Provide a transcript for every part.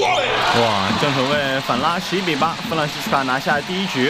哇，正手位反拉11-8，弗朗西斯卡拿下第一局。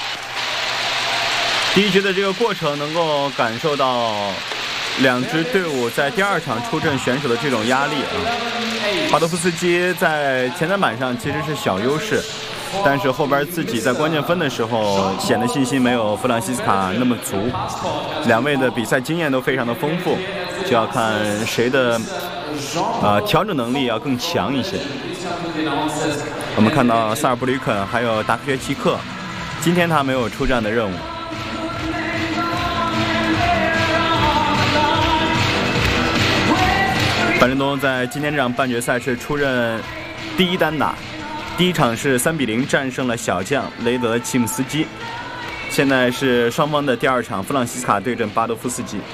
第一局的这个过程能够感受到两支队伍在第二场出阵选手的这种压力啊。巴多夫斯基在前三板上其实是小优势，但是后边自己在关键分的时候显得信心没有弗朗西斯卡那么足。两位的比赛经验都非常的丰富，就要看谁的调整能力要更强一些。我们看到萨尔布吕肯还有达克约奇克，今天他没有出战的任务。樊振东在今天这场半决赛是出任第一单打，第一场是3-0战胜了小将雷德齐姆斯基。现在是双方的第二场，弗朗西斯卡对阵巴多夫斯基。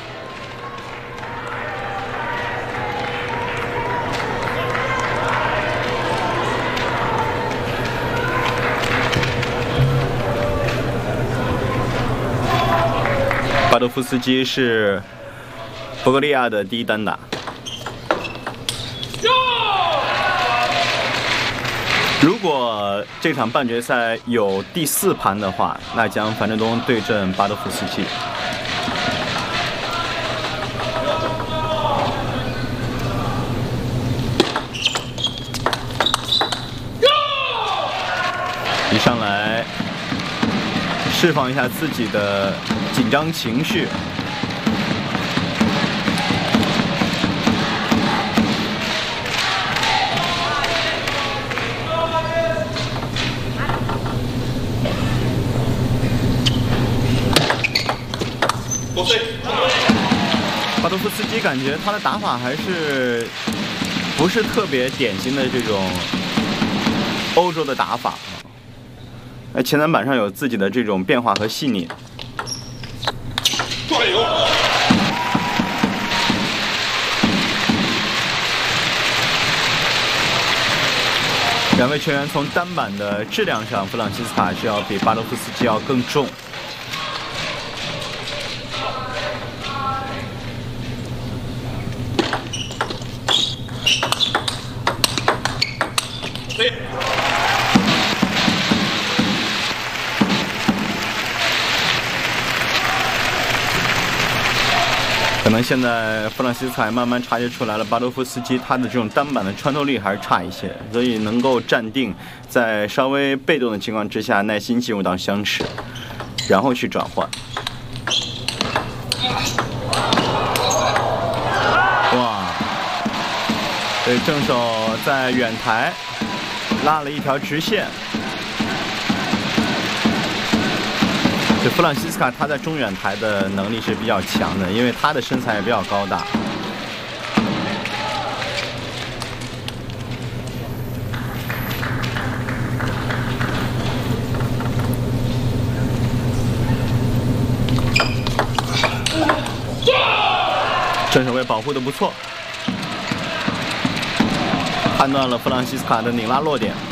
巴多夫斯基是博格利亚的第一单打。如果这场半决赛有第4盘的话，那将樊振东对阵巴多夫斯基。一上来释放一下自己的紧张情绪。巴多夫斯基感觉他的打法还是不是特别典型的这种欧洲的打法啊，前三板上有自己的这种变化和细腻。两位球员从单板的质量上，弗朗西斯卡是要比巴多夫斯基要更重。可能现在弗朗西斯卡慢慢察觉出来了，巴多夫斯基他的这种单板的穿透力还是差一些，所以能够站定，在稍微被动的情况之下，耐心进入到相持，然后去转换。哇！对，正手在远台拉了一条直线。就弗朗西斯卡他在中远台的能力是比较强的，因为他的身材也比较高大。正手位保护的不错，判断了弗朗西斯卡的拧拉落点。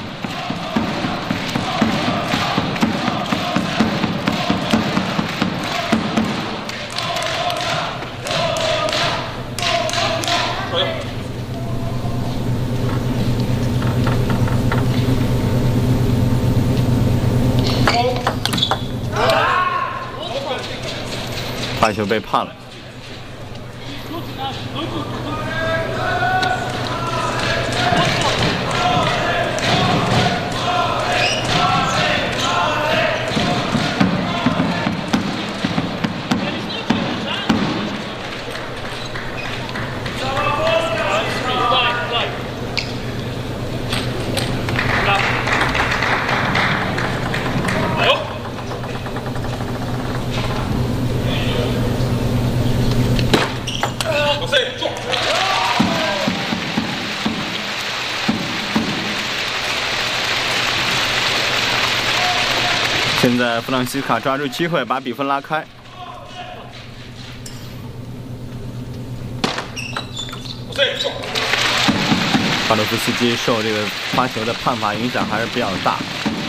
发球被判了。现在弗朗西斯卡抓住机会把比分拉开。巴多夫斯基受这个发球的判罚影响还是比较大。